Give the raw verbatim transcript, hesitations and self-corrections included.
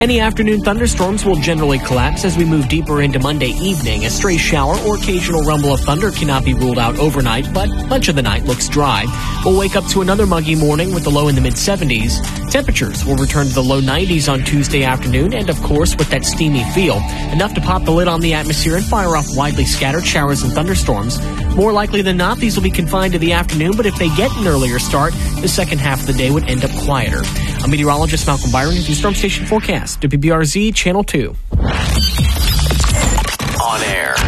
Any afternoon thunderstorms will generally collapse as we move deeper into Monday evening. A stray shower or occasional rumble of thunder cannot be ruled out overnight, but much of the night looks dry. We'll wake up to another muggy morning with the low in the mid seventies. Temperatures will return to the low nineties on Tuesday afternoon, and of course with that steamy feel, enough to pop the lid on the atmosphere and fire off widely scattered showers and thunderstorms. More likely than not, these will be confined to the afternoon, but if they get an earlier start, the second half of the day would end up quieter. I'm meteorologist Malcolm Byron with your Storm Station forecast. W B R Z Channel two. On air